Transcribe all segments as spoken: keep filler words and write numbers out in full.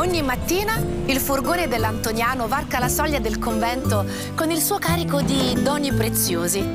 Ogni mattina il furgone dell'Antoniano varca la soglia del convento con il suo carico di doni preziosi.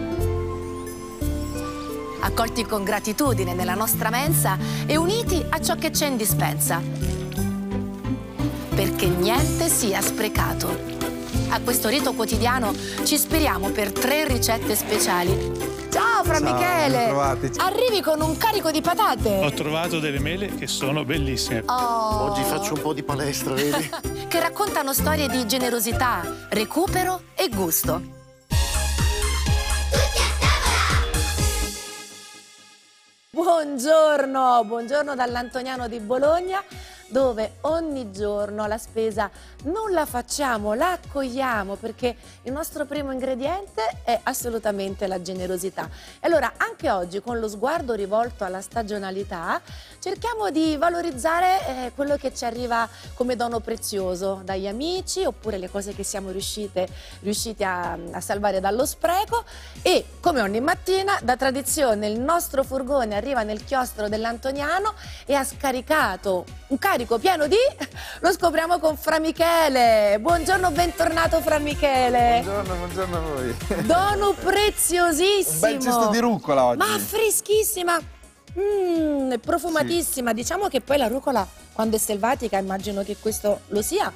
Accolti con gratitudine nella nostra mensa e uniti a ciò che c'è in dispensa. Perché niente sia sprecato. A questo rito quotidiano ci ispiriamo per tre ricette speciali. Ciao Fra Ciao, Michele! bentrovati. Arrivi con un carico di patate. Ho trovato delle mele che sono bellissime. Oh. Oggi faccio un po' di palestra, vedi? Che raccontano storie di generosità, recupero e gusto. Buongiorno, buongiorno dall'Antoniano di Bologna, dove ogni giorno la spesa non la facciamo, la accogliamo, perché il nostro primo ingrediente è assolutamente la generosità. E allora anche oggi, con lo sguardo rivolto alla stagionalità, cerchiamo di valorizzare eh, quello che ci arriva come dono prezioso dagli amici, oppure le cose che siamo riuscite, riusciti a, a salvare dallo spreco. E come ogni mattina, da tradizione, il nostro furgone arriva nel chiostro dell'Antoniano e ha scaricato un carico pieno di... Lo scopriamo con Fra Michele. Buongiorno, bentornato Fra Michele. Buongiorno, buongiorno a voi. Dono preziosissimo. Un bel cesto di rucola oggi. Ma freschissima. Mmm, profumatissima. Sì. Diciamo che poi la rucola, quando è selvatica, immagino che questo lo sia.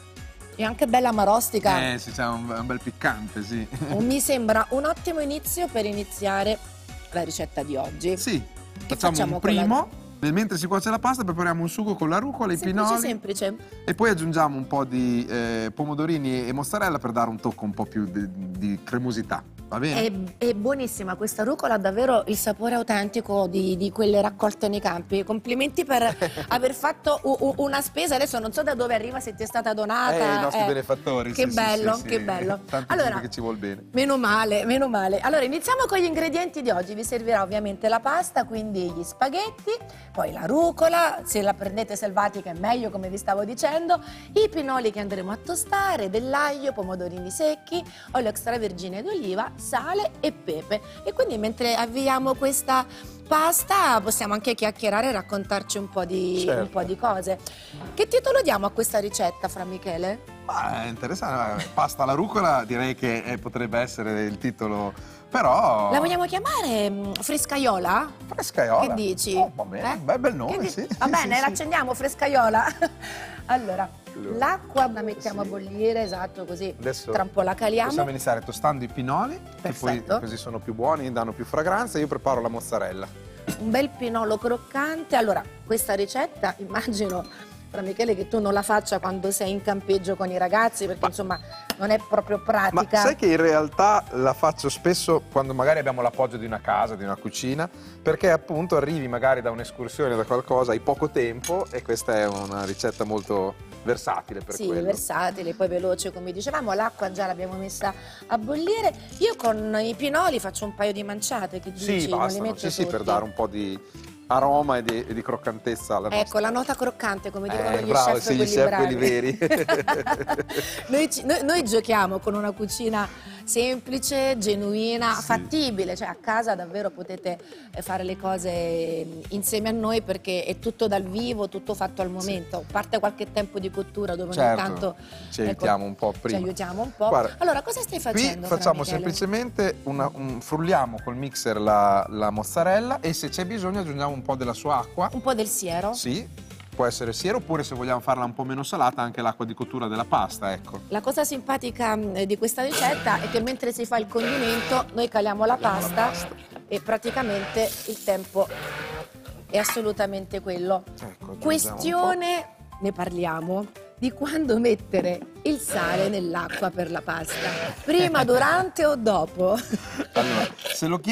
È anche bella marostica. Eh, sì, c'è un, un bel piccante, sì. Mi sembra un ottimo inizio per iniziare la ricetta di oggi. Sì, Che facciamo, facciamo un con la- primo. Nel mentre si cuoce la pasta prepariamo un sugo con la rucola, i Semplice, pinoli semplice. e poi aggiungiamo un po' di eh, pomodorini e mozzarella per dare un tocco un po' più di, di cremosità. Va bene? È, è buonissima questa rucola, ha davvero il sapore autentico di, di quelle raccolte nei campi. Complimenti per aver fatto u, u, una spesa. Adesso non so da dove arriva, se ti è stata donata. Eh, i nostri eh. benefattori. Che sì, bello, sì, sì, che sì. bello. Tanta Allora, gente che ci vuol bene. Meno male, meno male. Allora, iniziamo con gli ingredienti di oggi. Vi servirà ovviamente la pasta, quindi gli spaghetti, poi la rucola, se la prendete selvatica è meglio, come vi stavo dicendo, i pinoli che andremo a tostare, dell'aglio, pomodorini secchi, olio extravergine d'oliva, sale e pepe. E quindi mentre avviamo questa pasta possiamo anche chiacchierare e raccontarci un po' di, Certo. un po' di cose. Che titolo diamo a questa ricetta, Fra Michele? Ma è interessante, pasta alla rucola direi che eh, potrebbe essere il titolo, però... La vogliamo chiamare mm, frescaiola? Frescaiola. Che dici? Oh, va bene, Eh? bel, bel Che nome, di- sì. Va sì, bene, sì, l'accendiamo, frescaiola. Allora, Allora, l'acqua la mettiamo sì. a bollire, esatto, così Adesso tra un po' la caliamo. possiamo iniziare tostando i pinoli, che poi Perfetto. così sono più buoni, danno più fragranza. Io preparo la mozzarella. Un bel pinolo croccante. Allora, questa ricetta, immagino, Fra Michele, che tu non la faccia quando sei in campeggio con i ragazzi, perché insomma non è proprio Ma pratica. sai che in realtà la faccio spesso quando magari abbiamo l'appoggio di una casa, di una cucina, perché appunto arrivi magari da un'escursione, da qualcosa, hai poco tempo e questa è una ricetta molto versatile per Sì, quello. versatile, poi veloce come dicevamo. L'acqua già l'abbiamo messa a bollire. Io con i pinoli faccio un paio di manciate, che dici? Sì, Non li bastano, metto sì, sì, per tutti. dare un po' di aroma e di, e di croccantezza alla Ecco, nostra. la nota croccante, come dicono Eh, gli bravo, chef, sì, gli quelli chef, bravi. quelli veri. noi, ci- noi- noi giochiamo con una cucina semplice, genuina, Sì. fattibile, cioè a casa davvero potete eh, fare le cose insieme a noi, perché è tutto dal vivo, tutto fatto al momento. Parte qualche tempo di cottura dove ogni Certo, tanto ci ecco, aiutiamo un po' prima. Ci aiutiamo un po'. Guarda, Allora, cosa stai facendo? Qui Fra facciamo Michele? semplicemente una, un, frulliamo col mixer la, la mozzarella e se c'è bisogno aggiungiamo un po' della sua acqua. Un po' del siero? Sì, può essere siero oppure se vogliamo farla un po' meno salata anche l'acqua di cottura della pasta, ecco. La cosa simpatica mh, di questa ricetta è che mentre si fa il condimento noi caliamo la Caliamo la pasta, pasta. e praticamente il tempo è assolutamente quello. Ecco, aggiungiamo un Questione, ne parliamo, di quando mettere il sale nell'acqua per la pasta. Prima, durante o dopo? po'. Allora, se lo chiedi